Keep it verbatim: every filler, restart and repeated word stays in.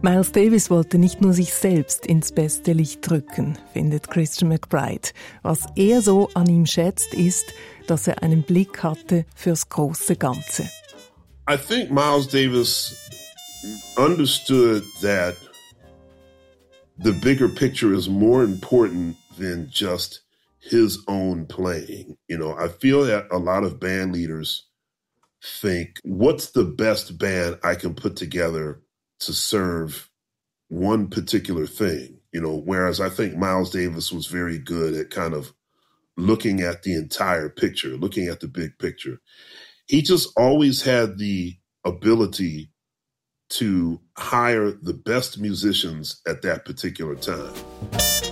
Miles Davis wollte nicht nur sich selbst ins beste Licht rücken, findet Christian McBride. Was er so an ihm schätzt, ist, dass er einen Blick hatte fürs große Ganze. I think Miles Davis understood that the bigger picture is more important than just his own playing. You know, I feel that a lot of band leaders think, what's the best band I can put together to serve one particular thing? You know, whereas I think Miles Davis was very good at kind of looking at the entire picture, looking at the big picture. He just always had the ability to hire the best musicians at that particular time.